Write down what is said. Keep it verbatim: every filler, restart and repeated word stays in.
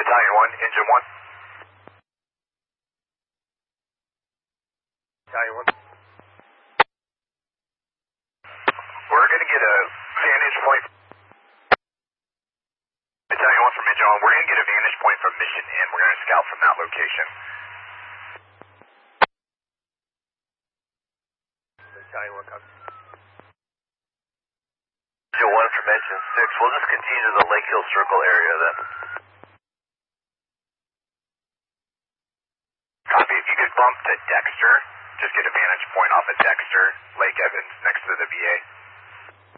Battalion one, engine one. Battalion one. We're going to get a vantage point. Battalion one from engine one. We're going to get a vantage point from mission in. We're going to scout from that location. Battalion one, copy. Angel one from engine six. We'll just continue to the Lake Hill Circle area then. Copy. If you could bump to Dexter, just get a vantage point off of Dexter, Lake Evans, next to the V A.